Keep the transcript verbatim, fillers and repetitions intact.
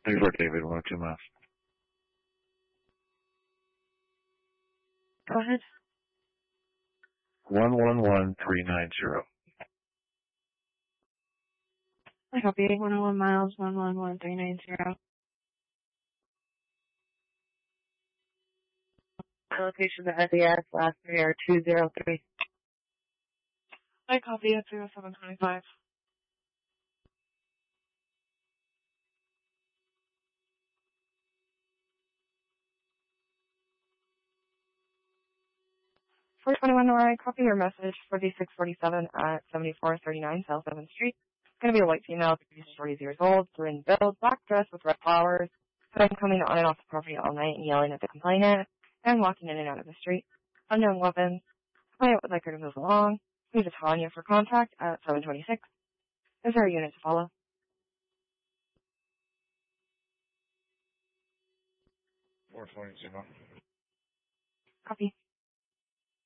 New York, David, one oh two miles. Go ahead. one one one three nine zero. I copy. one oh one miles, one one one three nine zero. The location of the S E S, last three are two zero three. I copy at zero seven twenty-five. four twenty-one, Nora, I copy your message, forty-six forty-seven at seventy-four thirty-nine South seventh Street. It's going to be a white female, forty years old, green build, black dress with red flowers, been coming on and off the property all night and yelling at the complainant, and walking in and out of the street. Unknown weapons. Client would like her to move along. Please a Tanya for contact at seven twenty-six. Is there a unit to follow? four twenty zero. Copy.